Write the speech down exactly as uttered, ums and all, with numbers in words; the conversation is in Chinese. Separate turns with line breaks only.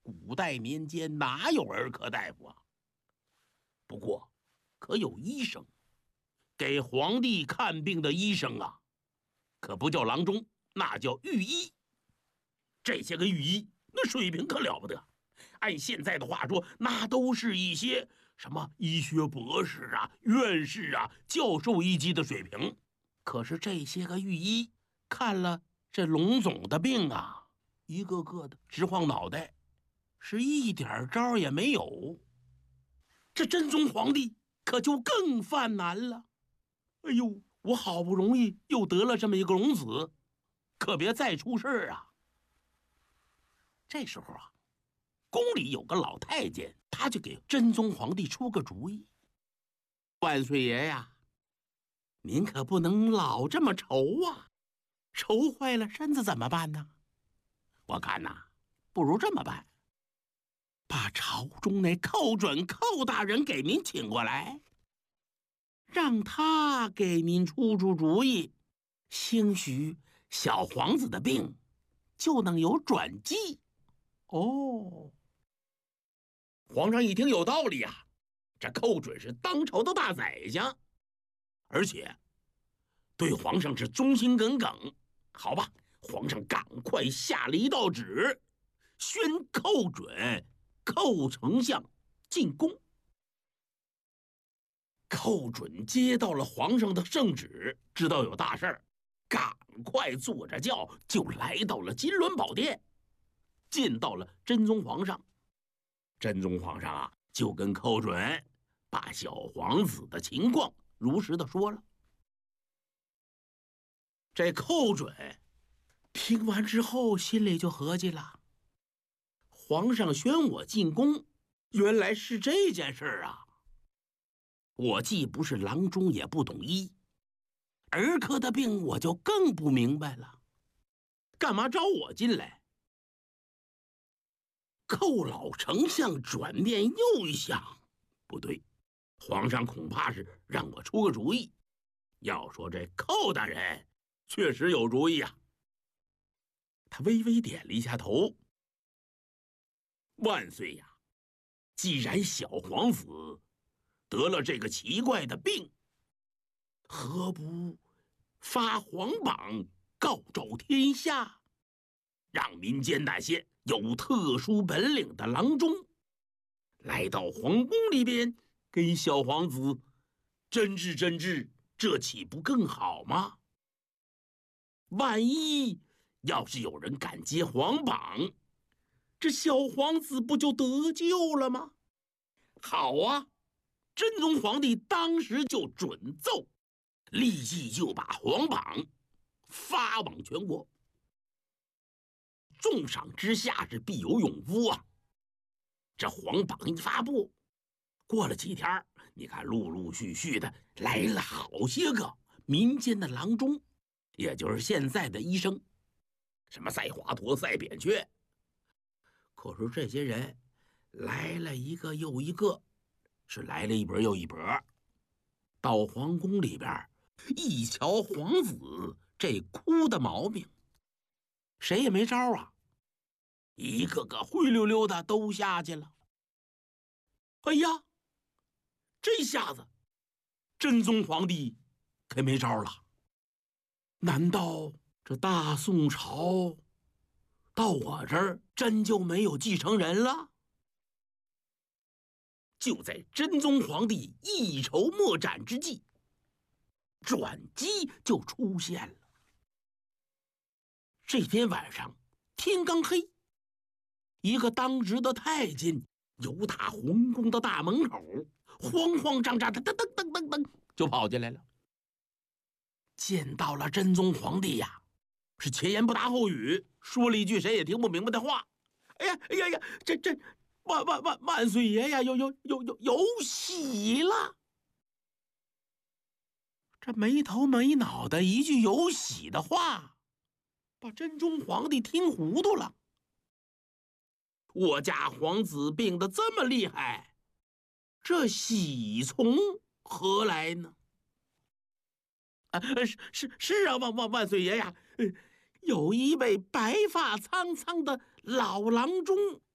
古代民间哪有儿科大夫啊？不过，可有医生，给皇帝看病的医生啊，可不叫郎中，那叫御医。这些个御医，那水平可了不得。按现在的话说，那都是一些什么医学博士啊、院士啊、教授一级的水平。可是这些个御医看了这龙总的病啊，一个个的直晃脑袋，是一点招也没有。这真宗皇帝可就更犯难了。哎呦，我好不容易又得了这么一个龙子，可别再出事儿啊！这时候啊，宫里有个老太监，他就给真宗皇帝出个主意：万岁爷呀，您可不能老这么愁啊，愁坏了身子怎么办呢？我看呐、啊，不如这么办，把朝中那寇准寇大人给您请过来，让他给您出出主意，兴许小皇子的病就能有转机。哦，皇上一听有道理啊，这寇准是当朝的大宰相，而且对皇上是忠心耿耿。好吧，皇上赶快下了一道旨，宣寇准寇丞相进宫。寇准接到了皇上的圣旨，知道有大事儿，赶快坐着轿就来到了金銮宝殿，见到了真宗皇上。真宗皇上啊，就跟寇准把小皇子的情况如实的说了。这寇准听完之后，心里就合计了：皇上宣我进宫，原来是这件事儿啊！我既不是郎中，也不懂医，儿科的病我就更不明白了，干嘛招我进来？寇老丞相转念又一想，不对，皇上恐怕是让我出个主意。要说这寇大人确实有主意啊。他微微点了一下头：万岁呀，既然小皇子得了这个奇怪的病，何不发皇榜告昭天下，让民间那些有特殊本领的郎中来到皇宫里边给小皇子诊治诊治，这岂不更好吗？万一要是有人敢接皇榜，这小皇子不就得救了吗？好啊，真宗皇帝当时就准奏，立即就把皇榜发往全国。重赏之下是必有勇夫啊！这皇榜一发布，过了几天，你看陆陆续续的来了好些个民间的郎中，也就是现在的医生，什么赛华佗、赛扁鹊。可是这些人来了一个又一个，是来了一波又一波。到皇宫里边一瞧皇子这哭的毛病，谁也没招啊，一个个灰溜溜的都下去了。哎呀，这下子真宗皇帝可没招了。难道这大宋朝到我这儿真就没有继承人了？就在真宗皇帝一筹莫展之际，转机就出现了。这天晚上天刚黑，一个当值的太监由他皇宫的大门口慌慌张张的噔噔噔噔噔就跑进来了。见到了真宗皇帝呀，是前言不搭后语，说了一句谁也听不明白的话。哎呀哎呀呀，这这万万万万岁爷呀，有有有有有喜了！这没头没脑的一句有喜的话，把真宗皇帝听糊涂了。我家皇子病得这么厉害，这喜从何来呢？啊，是是是啊，万万万岁爷呀！有一位白发苍苍的老郎中